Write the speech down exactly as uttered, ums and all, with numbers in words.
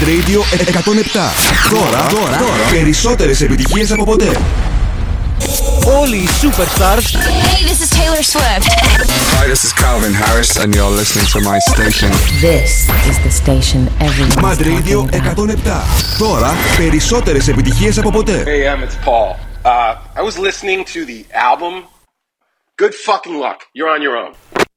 Radio εκατόν επτά. Τώρα, τώρα, τώρα, περισσότερες επιτυχίες από ποτέ. Όλοι οι superstars. Hey, this is Taylor Swift. Hi, this is Calvin Harris and you're listening to my station. This is the station everyone. Mad Radio εκατόν επτά. Τώρα, περισσότερες επιτυχίες από ποτέ. Hey, um, it's Paul. Uh, I was listening to the album. Good fucking luck. You're on your own.